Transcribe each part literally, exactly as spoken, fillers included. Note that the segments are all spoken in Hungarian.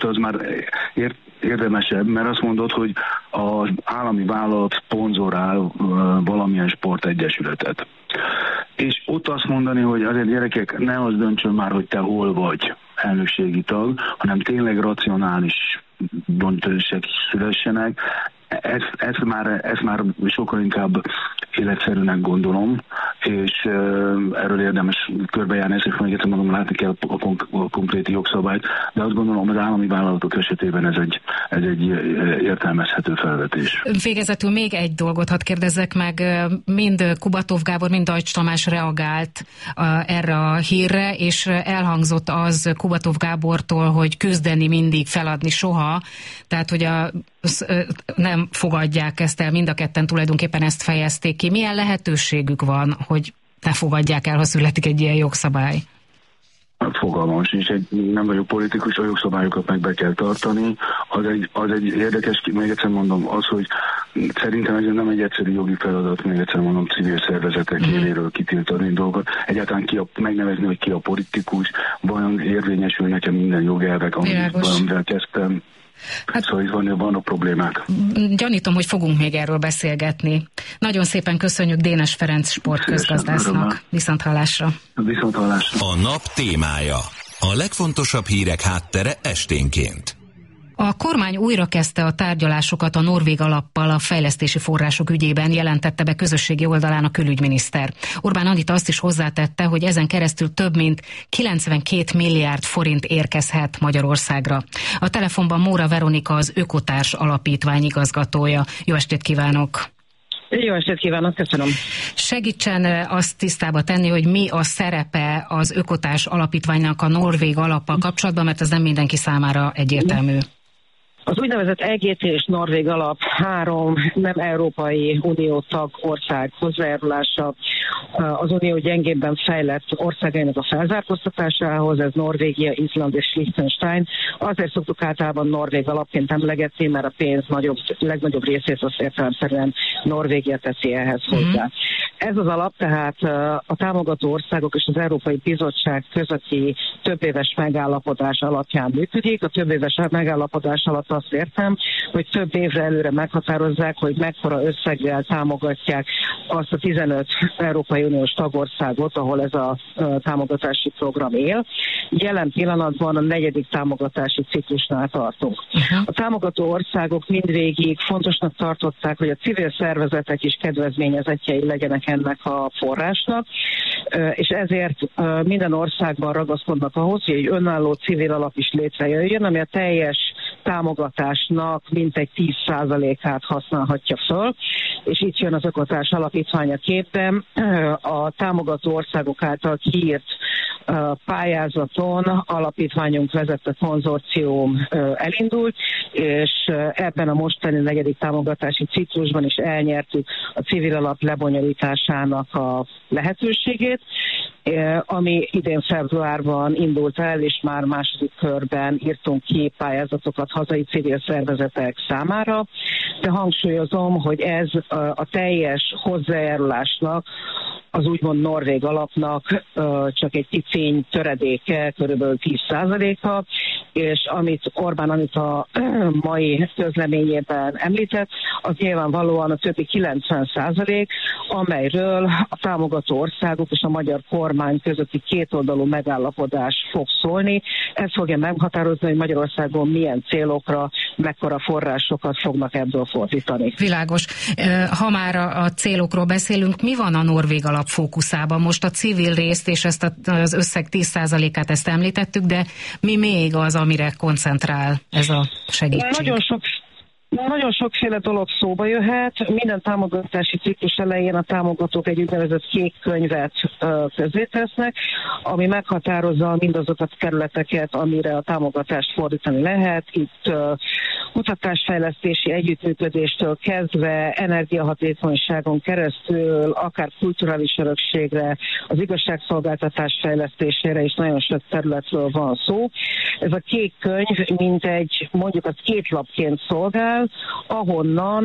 az már ér, érdemesebb, mert azt mondod, hogy az állami vállalat szponzorál valamilyen sportegyesületet. És ott azt mondani, hogy azért gyerekek, ne az döntsön már, hogy te hol vagy elnökségi tag, hanem tényleg racionális döntések szülessenek. Ezt, ezt, már, ezt már sokkal inkább életszerűnek gondolom, és uh, erről érdemes körbejárni, ezt is még egyszer mondom, látni kell a, konk- a konkrét jogszabályt, de azt gondolom, az állami vállalatok esetében ez egy, ez egy értelmezhető felvetés. Végezetül még egy dolgot hadd kérdezzek meg, mind Kubatov Gábor, mind Deutsch Tamás reagált uh, erre a hírre, és elhangzott az Kubatov Gábortól, hogy küzdeni mindig, feladni soha, tehát hogy a nem fogadják ezt el, mind a ketten tulajdonképpen ezt fejezték ki. Milyen lehetőségük van, hogy ne fogadják el, ha születik egy ilyen jogszabály? Fogalmam sincs, egy, nem vagyok politikus, a jogszabályokat meg be kell tartani. Az egy, az egy érdekes, még egyszer mondom, az, hogy szerintem ez nem egy egyszerű jogi feladat, még egyszer mondom, civil szervezetek mm. éléről kitiltani dolgokat. Egyáltalán ki a, megnevezni, hogy ki a politikus, vajon érvényesül nekem minden jogelvek, amivel kezdtem. Hát, szóval itt van, vannak problémák. Gyanítom, hogy fogunk még erről beszélgetni. Nagyon szépen köszönjük Dénes Ferenc sportközgazdásznak. Viszonthallásra. Viszonthallásra. A nap témája. A legfontosabb hírek háttere esténként. A kormány újra kezdte a tárgyalásokat a norvég alappal a fejlesztési források ügyében, jelentette be közösségi oldalán a külügyminiszter. Orbán Anita azt is hozzátette, hogy ezen keresztül több mint kilencvenkét milliárd forint érkezhet Magyarországra. A telefonban Móra Veronika, az Ökotárs Alapítvány igazgatója. Jó estét kívánok! Jó estét kívánok, köszönöm. Segítsen azt tisztába tenni, hogy mi a szerepe az Ökotárs Alapítványnak a norvég alappal kapcsolatban, mert ez nem mindenki számára egyértelmű. Az úgynevezett E G T és Norvég alap három nem Európai Unió tag ország hozzájárulása az Unió gyengébben fejlett országainak a felzárkóztatásához, ez Norvégia, Izland és Liechtenstein. Azért szoktuk általában Norvég alapként emlegetni, mert a pénz nagyobb, legnagyobb részét azt értelemszerűen Norvégia teszi ehhez hozzá. Mm. Ez az alap tehát a támogató országok és az Európai Bizottság közötti többéves megállapodás alapján működik. A többéves megállapodás alatt azt értem, hogy több évre előre meghatározzák, hogy mekkora összeggel támogatják azt a tizenöt Európai Uniós tagországot, ahol ez a támogatási program él. Jelen pillanatban a negyedik támogatási ciklusnál tartunk. Uh-huh. A támogató országok mindvégig fontosnak tartották, hogy a civil szervezetek is kedvezményezettjei legyenek ennek a forrásnak, és ezért minden országban ragaszkodnak ahhoz, hogy egy önálló civil alap is létrejöjjön, ami a teljes támogatásnak mintegy tíz százalékát használhatja föl, és itt jön az Ökotárs Alapítvány a képben. A támogató országok által kiírt pályázaton alapítványunk vezette konzorcium elindult, és ebben a mostani negyedik támogatási ciklusban is elnyertük a civil alap lebonyolításának a lehetőségét, ami idén februárban indult el, és már második körben írtunk ki pályázatokat hazai civil szervezetek számára, de hangsúlyozom, hogy ez a teljes hozzájárulásnak, az úgymond norvég alapnak csak egy piciny töredéke, körülbelül tíz százaléka, és amit Orbán Anita mai közleményében említett, az nyilvánvalóan a többi kilencven százalék, amelyről a támogató országok és a magyar kormány közötti kétoldalú megállapodás fog szólni. Ez fogja meghatározni, hogy Magyarországon milyen célokra, mekkora forrásokat fognak ebből fordítani. Világos. Ha már a célokról beszélünk, mi van a norvég alap fókuszában? Most a civil részt és ezt az összeg tíz százalékát ezt említettük, de mi még az, amire koncentrál ez a segítség? Nagyon sok Nagyon sokféle dolog szóba jöhet. Minden támogatási ciklus elején a támogatók egy úgynevezett kék könyvet közzétesznek, ami meghatározza mindazokat a területeket, amire a támogatást fordítani lehet. Itt uh, kutatásfejlesztési együttműködéstől kezdve energiahatékonyságon keresztül, akár kulturális örökségre, az igazságszolgáltatás fejlesztésére is nagyon sok területről van szó. Ez a kék könyv mint egy, mondjuk az két lapként szolgál, el, ahonnan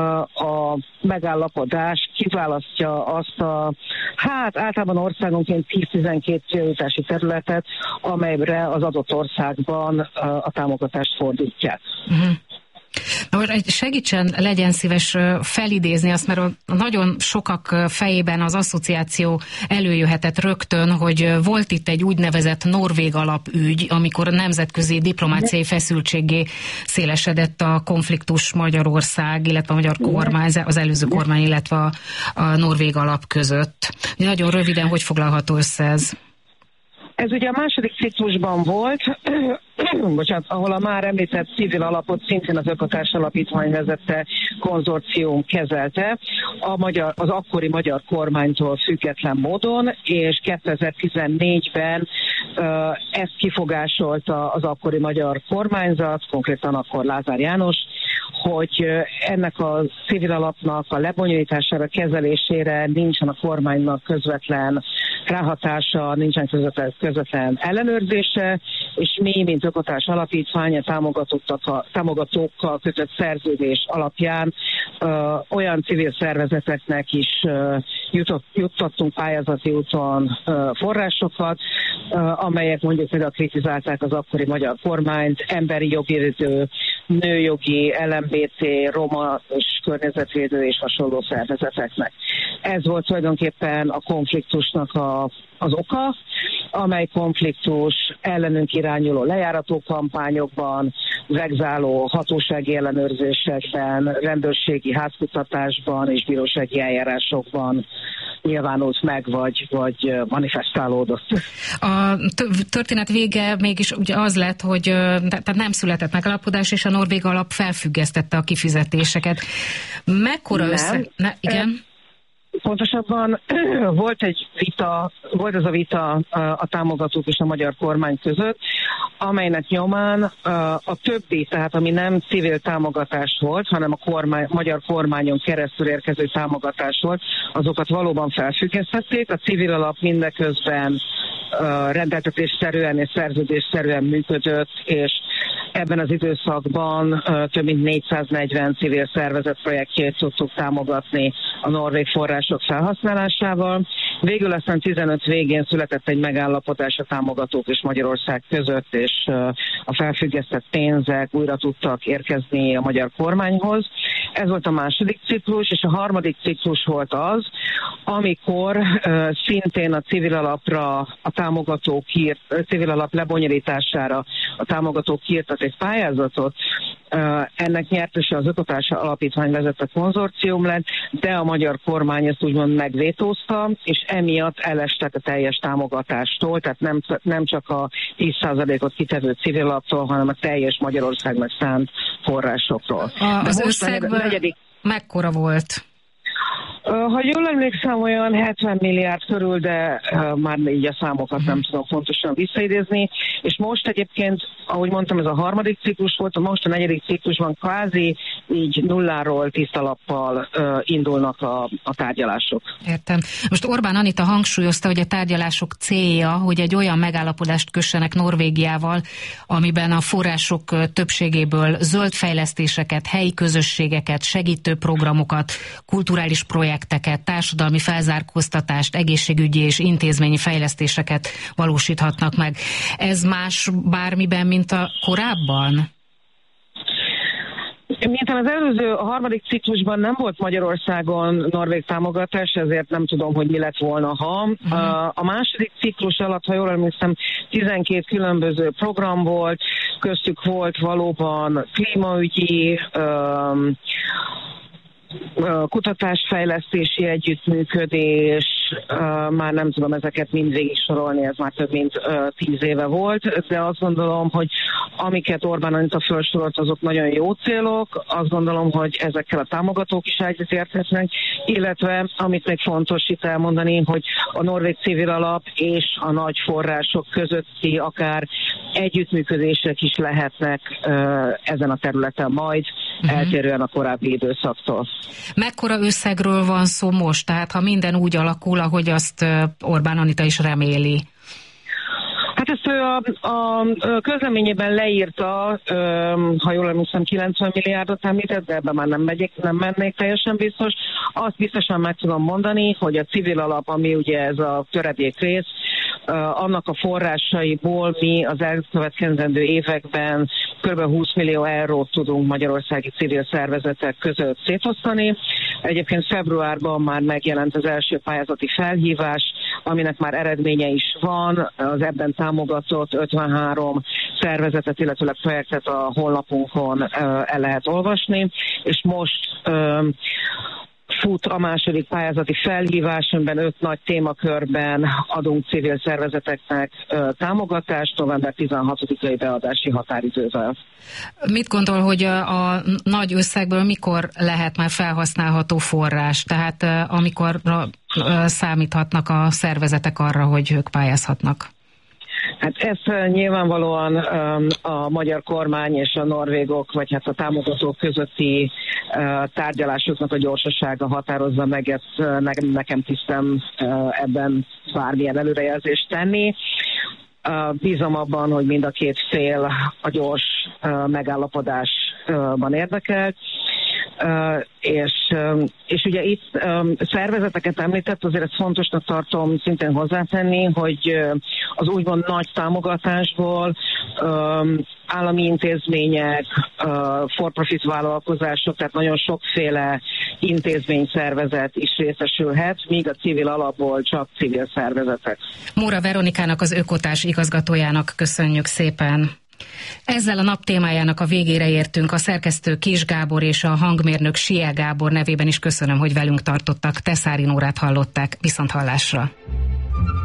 a megállapodás kiválasztja azt a, hát általában országonként tíz-tizenkét prioritási területet, amelyre az adott országban a támogatást fordítják. Uh-huh. Segítsen, legyen szíves felidézni azt, mert nagyon sokak fejében az asszociáció előjöhetett rögtön, hogy volt itt egy úgynevezett norvég alapügy, amikor a nemzetközi diplomáciai feszültségé szélesedett a konfliktus Magyarország, illetve a magyar kormány, az előző kormány, illetve a, a norvég alap között. Nagyon röviden, hogy foglalható össze ez? Ez ugye a második ciklusban volt, bocsánat, ahol a már említett civil alapot szintén az Ökotárs Alapítvány vezette konzorcium kezelte, a magyar, az akkori magyar kormánytól független módon, és kétezer-tizennégyben uh, ezt kifogásolta az akkori magyar kormányzat, konkrétan akkor Lázár János, hogy ennek a civil alapnak a lebonyolítására, kezelésére nincsen a kormánynak közvetlen ráhatása, nincsen közvetlen, közvetlen ellenőrzése, és mi, mint Ökotárs Alapítvány, a támogatókkal kötött szerződés alapján ö, olyan civil szervezeteknek is ö, jutott, juttattunk pályázati úton ö, forrásokat, ö, amelyek mondjuk például kritizálták az akkori magyar kormányt, emberi jogvédő, nőjogi, el em bé té, roma és környezetvédő és hasonló szervezeteknek. Ez volt tulajdonképpen a konfliktusnak a, az oka, amely konfliktus ellenünk irányuló lejárató kampányokban, vegzáló hatósági ellenőrzésekben, rendőrségi házkutatásban és bírósági eljárásokban nyilvánult meg, vagy, vagy manifestálódott. A történet vége mégis ugye az lett, hogy tehát nem született megállapodás, és a norvég alap felfüggesztette a kifizetéseket. Mekkora összeg? Ne, igen? Pontosabban volt egy vita, volt az a vita a támogatók és a magyar kormány között, amelynek nyomán a többi, tehát ami nem civil támogatás volt, hanem a kormány, magyar kormányon keresztül érkező támogatás volt, azokat valóban felfüggesztették. A civil alap mindeközben rendeltetésszerűen és szerződésszerűen működött, és ebben az időszakban több mint négyszáznegyven civil szervezet projektjét tudtuk támogatni a norvég források felhasználásával. Végül aztán tizenöt végén született egy megállapodás a támogatók és Magyarország között, és a felfüggesztett pénzek újra tudtak érkezni a magyar kormányhoz. Ez volt a második ciklus, és a harmadik ciklus volt az, amikor szintén a civil alapra a támogatók írt, civil alap lebonyolítására a támogatók írtak egy pályázatot. Ennek nyertese az Ökotárs Alapítvány vezette konzorcium lett, de a magyar kormány ezt úgymond megvétózta, és emiatt elestek a teljes támogatástól, tehát nem, nem csak a tíz százalékot kitevő civil alaptól, hanem a teljes Magyarországnak szánt forrásokról. A, az összegből negyedik... mekkora volt? Ha jól emlékszem, olyan hetven milliárd körül, de uh, már így a számokat nem tudom pontosan visszaidézni. És most egyébként, ahogy mondtam, ez a harmadik ciklus volt, most a negyedik ciklusban kvázi így nulláról, tiszta lappal uh, indulnak a, a tárgyalások. Értem. Most Orbán Anita hangsúlyozta, hogy a tárgyalások célja, hogy egy olyan megállapodást kössenek Norvégiával, amiben a források többségéből zöld fejlesztéseket, helyi közösségeket, segítő programokat, kulturális projekteket, társadalmi felzárkóztatást, egészségügyi és intézményi fejlesztéseket valósíthatnak meg. Ez más bármiben, mint a korábban? Miután az előző, a harmadik ciklusban nem volt Magyarországon norvég támogatás, ezért nem tudom, hogy mi lett volna, ha. Uh-huh. A második ciklus alatt, ha jól emlékszem, tizenkét különböző program volt, köztük volt valóban klímaügyi, um, kutatásfejlesztési együttműködés, uh, már nem tudom ezeket mind végig sorolni, ez már több mint uh, tíz éve volt, de azt gondolom, hogy amiket Orbán Anita felsorolt, azok nagyon jó célok, azt gondolom, hogy ezekkel a támogatók is egyetérthetnek, illetve amit még fontos itt elmondani, hogy a norvég civil alap és a nagy források közötti akár együttműködések is lehetnek uh, ezen a területen majd, uh-huh. eltérően a korábbi időszaktól. Mekkora összegről van szó most? Tehát ha minden úgy alakul, ahogy azt Orbán Anita is reméli? Hát ezt ő a, a közleményében leírta, ha jól emlékszem, kilencven milliárdot említett, de ebben már nem, megyek, nem mennék teljesen biztos. Azt biztosan meg tudom mondani, hogy a civil alap, ami ugye ez a töredék rész, annak a forrásaiból mi az elkövetkezendő években kb. húsz millió eurót tudunk magyarországi civil szervezetek között szétosztani. Egyébként februárban már megjelent az első pályázati felhívás, aminek már eredménye is van, az ebben támogatott ötvenhárom szervezetet, illetőleg projektet a honlapunkon el lehet olvasni, és most fut a második pályázati felhívás, amiben öt nagy témakörben adunk civil szervezeteknek ö, támogatást, november tizenhatodikai beadási határidővel. Mit gondol, hogy a, a nagy összegből mikor lehet már felhasználható forrás? Tehát amikor számíthatnak a szervezetek arra, hogy ők pályázhatnak? Hát ezt nyilvánvalóan a magyar kormány és a norvégok, vagy hát a támogatók közötti tárgyalásoknak a gyorsasága határozza meg, ezt nekem tisztem ebben bármilyen előrejelzést tenni. Bízom abban, hogy mind a két fél a gyors megállapodásban érdekelt. Uh, és, um, és ugye itt um, szervezeteket említett, azért ezt fontosnak tartom szintén hozzátenni, hogy uh, az úgymond nagy támogatásból um, állami intézmények, uh, for-profit vállalkozások, tehát nagyon sokféle intézményszervezet is részesülhet, míg a civil alapból csak civil szervezetek. Móra Veronikának, az Ökotás igazgatójának köszönjük szépen. Ezzel a nap témájának a végére értünk. A szerkesztő Kis Gábor és a hangmérnök Sie Gábor nevében is köszönöm, hogy velünk tartottak. Teszári Nórát hallották. Viszonthallásra.